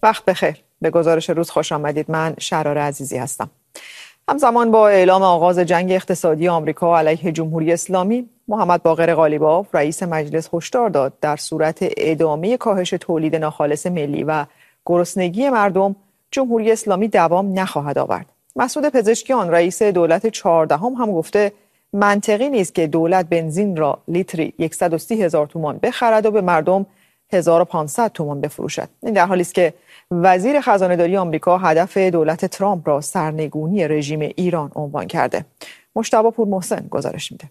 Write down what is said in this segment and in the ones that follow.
وقت بخیر. به گزارش روز خوش آمدید. من شرار عزیزی هستم. همزمان با اعلام آغاز جنگ اقتصادی آمریکا علیه جمهوری اسلامی، محمد باقر قالیباف رئیس مجلس هشدار داد در صورت ادامه کاهش تولید ناخالص ملی و گرسنگی مردم، جمهوری اسلامی دوام نخواهد آورد. مسعود پزشکیان رئیس دولت 14 هم گفته منطقی نیست که دولت بنزین را لیتری 130,000 تومان بخرد و به مردم 1500 تومان بفروشد. این در حالی است که وزیر خزانه‌داری آمریکا هدف دولت ترامپ را سرنگونی رژیم ایران عنوان کرده. مجتبی پورمحسن گزارش میده.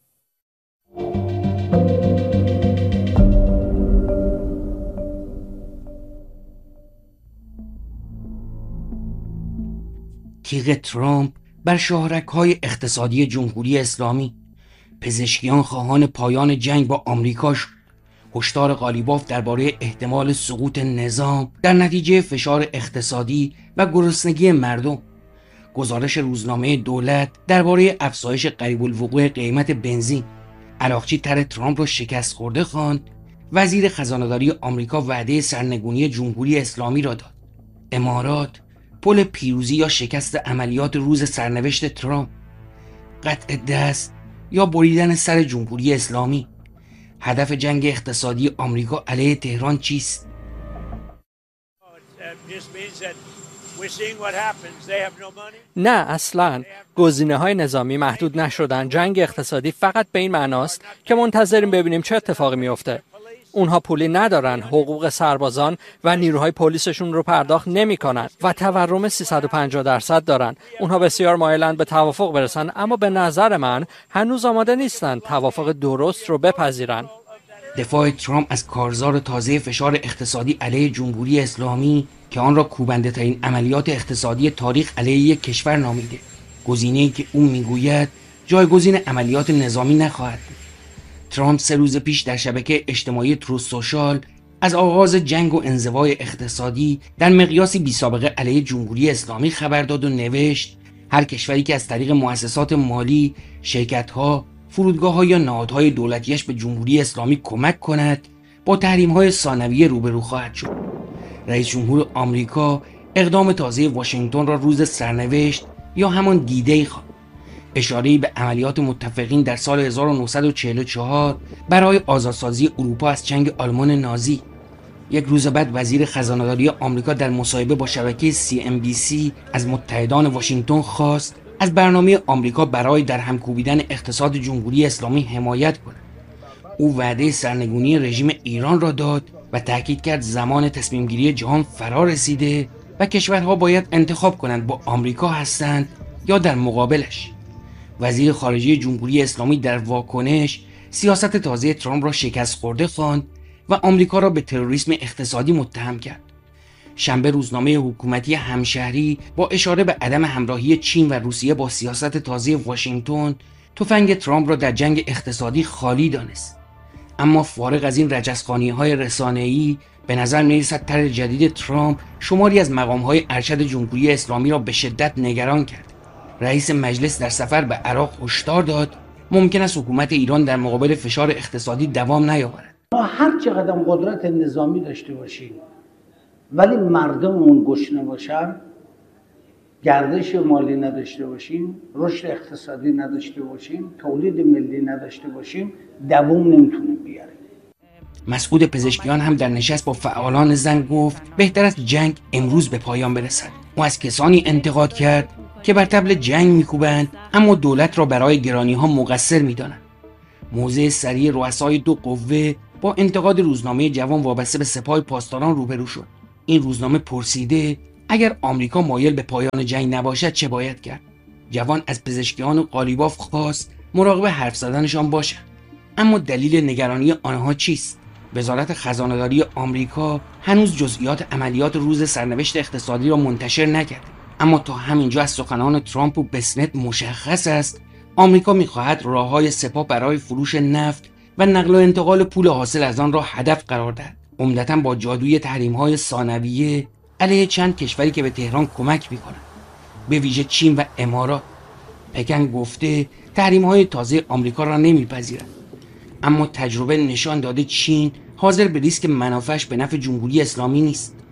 تیغ ترامپ بر شاهرگ‌های اقتصادی جمهوری اسلامی. پزشکیان خواهان پایان جنگ با آمریکا شد. هشدار قالیباف درباره احتمال سقوط نظام در نتیجه فشار اقتصادی و گرسنگی مردم. گزارش روزنامه دولت درباره افزایش قریب الوقوع قیمت بنزین. عراقچی طرح ترامپ را شکست خورده خواند. وزیر خزانه‌داری آمریکا وعده سرنگونی جمهوری اسلامی را داد. امارات پل پیروزی یا شکست عملیات روز سرنوشت ترامپ. قطع دست یا بریدن سر جمهوری اسلامی. هدف جنگ اقتصادی آمریکا علیه تهران چیست؟ نه اصلاً. گزینه‌های نظامی محدود نشدن. جنگ اقتصادی فقط به این معناست که منتظریم ببینیم چه اتفاقی میفته. اونها پولی ندارن، حقوق سربازان و نیروهای پلیسشون رو پرداخت نمی‌کنن و تورم 350% دارن. اونها بسیار مایلند به توافق برسن، اما به نظر من هنوز آماده نیستن توافق درست رو بپذیرن. دفاع ترامپ از کارزار تازه فشار اقتصادی علیه جمهوری اسلامی که آن را کوبنده ترین عملیات اقتصادی تاریخ علیه یک کشور نامیده. گزینه‌ای که او میگوید جایگزین عملیات نظامی نخواهد بود. ترامپ 3 روز پیش در شبکه اجتماعی تروث سوشال از آغاز جنگ و انزوای اقتصادی در مقیاسی بی‌سابقه علیه جمهوری اسلامی خبر داد و نوشت هر کشوری که از طریق مؤسسات مالی، شرکت‌ها، فرودگاه‌ها یا نهادهای دولتیش به جمهوری اسلامی کمک کند، با تحریم‌های ثانویه روبرو خواهد شد. رئیس جمهور آمریکا اقدام تازه واشنگتن را روز سرنوشت یا همان دی‌دی خواند. اشاره‌ای به عملیات متفقین در سال 1944 برای آزادسازی اروپا از چنگ آلمان نازی. یک روز بعد وزیر خزانه‌داری آمریکا در مصاحبه با شبکه CNBC از متحدان واشنگتن خواست از برنامه آمریکا برای در هم کوبیدن اقتصاد جمهوری اسلامی حمایت کند. او وعده سرنگونی رژیم ایران را داد و تاکید کرد زمان تصمیم گیری جهان فرا رسیده و کشورها باید انتخاب کنند با آمریکا هستند یا در مقابلش. وزیر خارجه جمهوری اسلامی در واکنش سیاست تازه ترامپ را شکست خورده خواند و آمریکا را به تروریسم اقتصادی متهم کرد. شنبه روزنامه حکومتی همشهری با اشاره به عدم همراهی چین و روسیه با سیاست تازه واشنگتن تفنگ ترامپ را در جنگ اقتصادی خالی دانست. اما فارغ از این رجزخوانی‌های رسانه‌ای به نظر می‌رسد طرح جدید ترامپ شماری از مقام‌های ارشد جمهوری اسلامی را به شدت نگران کرد. رئیس مجلس در سفر به عراق هشدار داد ممکن است حکومت ایران در مقابل فشار اقتصادی دوام نیاورد. ما هر چقدر قدرت نظامی داشته باشیم ولی مردممون گشنه باشن، گردش مالی نداشته باشیم، رشد اقتصادی نداشته باشیم، تولید ملی نداشته باشیم، دوام نمیتونیم بیاریم. مسعود پزشکیان هم در نشست با فعالان زن گفت بهتر است جنگ امروز به پایان برسد. او از کسانی انتقاد کرد که بر طبل جنگ میکوبند اما دولت را برای گرانی‌ها مقصر میدانند. موضع سریع رؤسای 2 قوه با انتقاد روزنامه جوان وابسته به سپاه پاسداران روبرو شد. این روزنامه پرسیده اگر آمریکا مایل به پایان جنگ نباشد چه باید کرد؟ جوان از پزشکیان و قالیباف خواست مراقب حرف زدنشان باشند. اما دلیل نگرانی آنها چیست؟ وزارت خزانه‌داری آمریکا هنوز جزئیات عملیات روز سرنوشت اقتصادی را منتشر نکرد. اما تا همینجا از سخنان ترامپ و بسنت مشخص است آمریکا می‌خواهد راه‌های سپاه برای فروش نفت و نقل و انتقال پول حاصل از آن را هدف قرار دهد، عمدتاً با جادوی تحریم‌های ثانویه علیه چند کشوری که به تهران کمک می‌کنند، به ویژه چین و امارات. پکن گفته تحریم‌های تازه آمریکا را نمی‌پذیرد، اما تجربه نشان داده چین حاضر به ریسک منافعش به نفع جمهوری اسلامی نیست.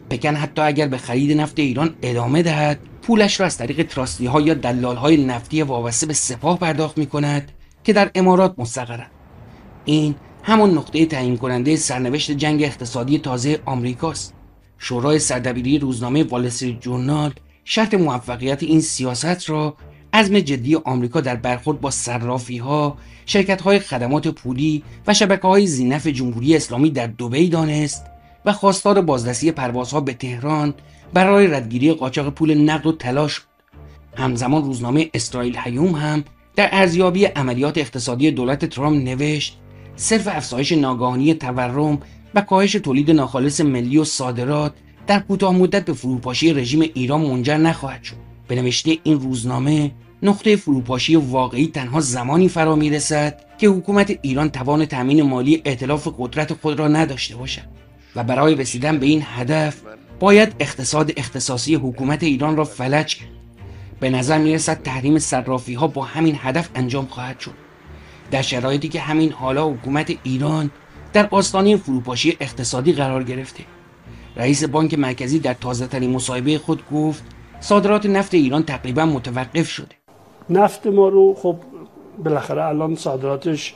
پکن حتی اگر به خرید نفت ایران ادامه دهد، پولش را از طریق تراستی‌ها یا دلال‌های نفتی وابسته به سپاه پرداخت می‌کند که در امارات مستقرند. این همون نقطه تعیین کننده سرنوشت جنگ اقتصادی تازه آمریکاست. شورای سردبیری روزنامه وال استریت ژورنال شرط موفقیت این سیاست را عزم جدی آمریکا در برخورد با صرافی‌ها، شرکت‌های خدمات پولی و شبکه‌های ذی‌نفع جمهوری اسلامی در دبی دانست و خواستار بازرسی پروازها به تهران برای ردگیری قاچاق پول نقد و طلا شد. همزمان روزنامه اسرائیل هیوم هم در ارزیابی عملیات اقتصادی دولت ترامپ نوشت صرف افزایش ناگهانی تورم و کاهش تولید ناخالص ملی و صادرات در کوتاه مدت به فروپاشی رژیم ایران منجر نخواهد شد. به نوشته این روزنامه، نقطه فروپاشی واقعی تنها زمانی فرا میرسد که حکومت ایران توان تامین مالی ائتلاف قدرت خود را نداشته باشد و برای رسیدن به این هدف باید اقتصاد اختصاصی حکومت ایران را فلج کرد. به نظر میرسد تحریم صرافی‌ها با همین هدف انجام خواهد شد. در شرایطی که همین حالا حکومت ایران در آستانه فروپاشی اقتصادی قرار گرفته. رئیس بانک مرکزی در تازه‌ترین مصاحبه خود گفت صادرات نفت ایران تقریبا متوقف شده. نفت ما رو خب بالاخره الان صادراتش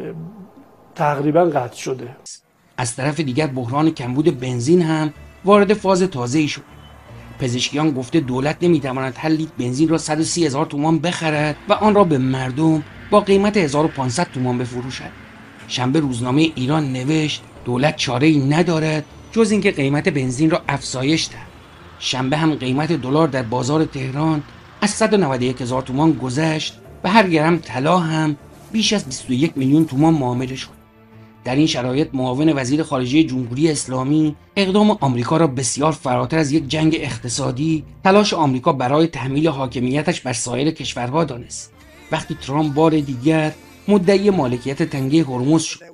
تقریبا قطع شده. از طرف دیگر بحران کمبود بنزین هم وارد فاز تازه‌ای شد. پزشکیان گفته دولت نمیتواند هر لیتر بنزین را 130,000 تومان بخرد و آن را به مردم با قیمت 1500 تومان بفروشد. شنبه روزنامه ایران نوشت دولت چاره‌ای ندارد جز اینکه قیمت بنزین را افزایش دهد. شنبه هم قیمت دلار در بازار تهران از 191,000 تومان گذشت و هر گرم طلا هم بیش از 21 میلیون تومان معامله شد. در این شرایط معاون وزیر خارجه جمهوری اسلامی اقدام آمریکا را بسیار فراتر از یک جنگ اقتصادی تلاش آمریکا برای تحمیل حاکمیتش بر سایر کشورها دانست. وقتی ترامپ بار دیگر مدعی مالکیت تنگه هرمز شد.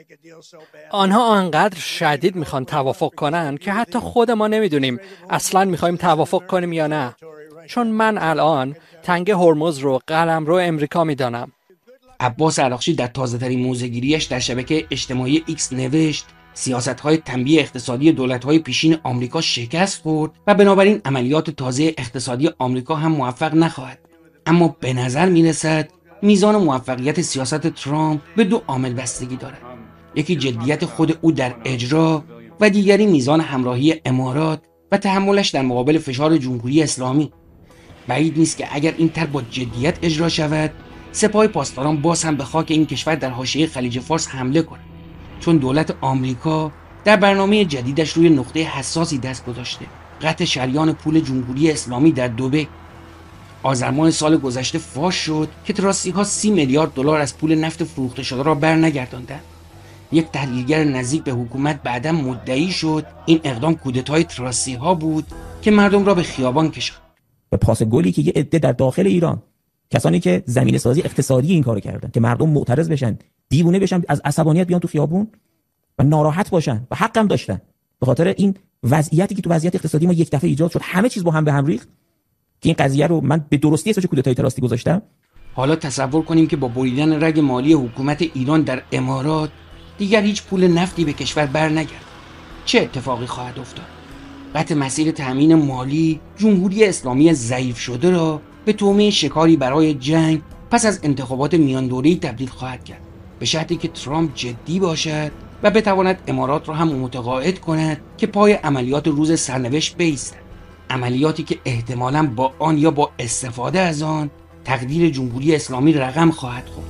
آنها آنقدر شدید میخوان توافق کنن که حتی خود ما نمیدونیم اصلا میخوایم توافق کنیم یا نه. چون من الان تنگه هرمز رو قلمرو امریکا میدانم. عباس عراقچی در تازه‌ترین موضع‌گیری‌اش در شبکه اجتماعی ایکس نوشت سیاست‌های تنبیه اقتصادی دولت‌های پیشین آمریکا شکست خورد و بنابراین عملیات تازه اقتصادی آمریکا هم موفق نخواهد. اما به نظر می‌رسد میزان موفقیت سیاست ترامپ به دو عامل بستگی دارد. یکی جدیت خود او در اجرا و دیگری میزان همراهی امارات و تحملش در مقابل فشار جمهوری اسلامی. بعید نیست که اگر این طرح با جدیت اجرا شود، سپاه پاسداران باز هم به خاک این کشور در حاشیه خلیج فارس حمله کند، چون دولت آمریکا در برنامه جدیدش روی نقطه حساسی دست گذاشته: قطع شریان پول جمهوری اسلامی در دبی. آذر ماه سال گذشته فاش شد که تراستی‌ها 30 میلیارد دلار از پول نفت فروخته شده را برنگرداندند. یک تحلیلگر نزدیک به حکومت بعداً مدعی شد این اقدام کودتای تراستی‌ها بود که مردم را به خیابان کشاند. به پاس گلی که یه عده در داخل ایران، کسانی که زمینه سازی اقتصادی این کارو کردن که مردم معترض بشن، دیوونه بشن، از عصبانیت بیان تو خیابون و ناراحت باشن و حقم داشتن به خاطر این وضعیتی که تو وضعیت اقتصادی ما یک دفعه ایجاد شد، همه چیز با هم به هم ریخت که این قضیه رو من به درستی اسمش کودتای تراستی گذاشتم. حالا تصور کنیم که با بریدن رگ مالی حکومت ایران در امارات دیگر هیچ پول نفتی به کشور برنگرد. چه اتفاقی خواهد افتاد؟ قطع مسیر تامین مالی جمهوری اسلامی ضعیف شده را به تومه شکاری برای جنگ پس از انتخابات میان دوره‌ای تبدیل خواهد کرد، به شرطی که ترامپ جدی باشد و بتواند امارات را هم متقاعد کند که پای عملیات روز سرنوشت بایستد. عملیاتی که احتمالاً با آن یا با استفاده از آن تقدیر جمهوری اسلامی رقم خواهد خورد.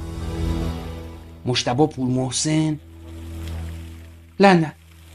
مجتبی پورمحسن، لندن.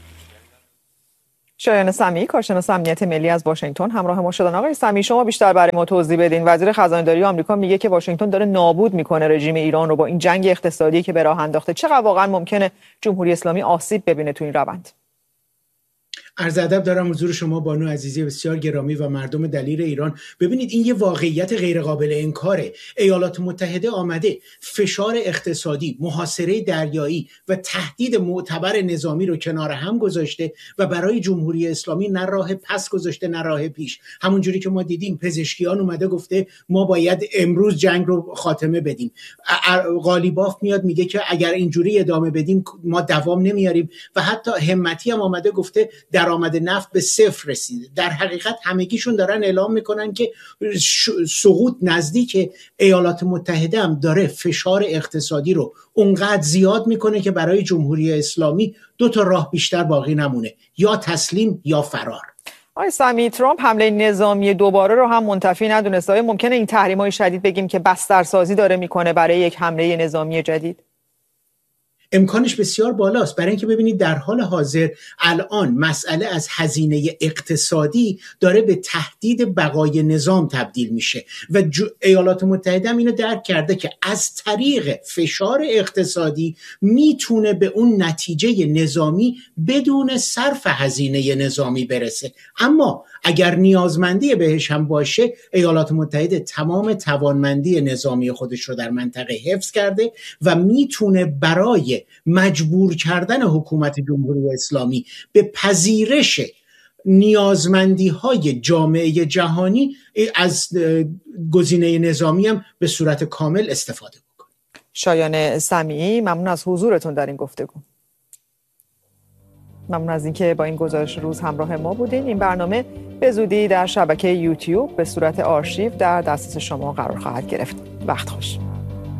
شایان سمیعی، کارشناس امنیت ملی از واشنگتن همراه ما شدن. آقای سمیعی، شما بیشتر برای ما توضیح بدین. وزیر خزانه‌داری آمریکا میگه که واشنگتن داره نابود میکنه رژیم ایران رو با این جنگ اقتصادی که به راه انداخته. چقدر واقعا ممکنه جمهوری اسلامی آسیب ببینه تو این روند؟ عرض ادب دارم حضور شما بانو عزیزی بسیار گرامی و مردم دلیر ایران. ببینید این یه واقعیت غیر قابل انکاره. ایالات متحده آمده فشار اقتصادی، محاصره دریایی و تهدید معتبر نظامی رو کنار هم گذاشته و برای جمهوری اسلامی نه راه پس گذاشته نه راه پیش. همونجوری که ما دیدیم پزشکیان اومده گفته ما باید امروز جنگ رو خاتمه بدیم. قالیباف میاد میگه که اگر اینجوری ادامه بدیم ما دوام نمیاریم و حتی همتی هم آمده گفته درآمد نفت به صفر رسیده. در حقیقت همگیشون دارن اعلام میکنن که سقوط نزدیک. ایالات متحده هم داره فشار اقتصادی رو اونقدر زیاد میکنه که برای جمهوری اسلامی 2 تا راه بیشتر باقی نمونه، یا تسلیم یا فرار. آقای سمی، ترامپ حمله نظامی دوباره رو هم منتفی ندونست. آیا ممکنه این تحریم‌های شدید بگیم که بسترسازی داره میکنه برای یک حمله نظامی جدید؟ امکانش بسیار بالاست، برای اینکه ببینید در حال حاضر الان مسئله از هزینه اقتصادی داره به تهدید بقای نظام تبدیل میشه و ایالات متحده هم اینو درک کرده که از طریق فشار اقتصادی میتونه به اون نتیجه نظامی بدون صرف هزینه نظامی برسه. اما اگر نیازمندی بهش هم باشه، ایالات متحده تمام توانمندی نظامی خودش رو در منطقه حفظ کرده و میتونه برای مجبور کردن حکومت جمهوری اسلامی به پذیرش نیازمندی های جامعه جهانی از گزینه نظامی هم به صورت کامل استفاده بکنه. شایان سمیعی، ممنون از حضورتون در این گفتگو. ممنون از اینکه با این گزارش روز همراه ما بودین. این برنامه به زودی در شبکه یوتیوب به صورت آرشیو در دسترس شما قرار خواهد گرفت. وقت خوش.